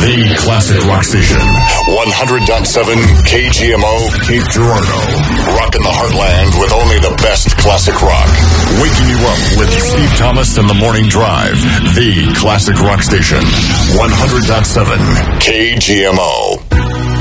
The classic rock station. 100.7 KGMO, Cape Girardeau. Rocking the heartland with only the best classic rock. Waking you up with Steve Thomas and the Morning Drive. The classic rock station. 100.7 KGMO.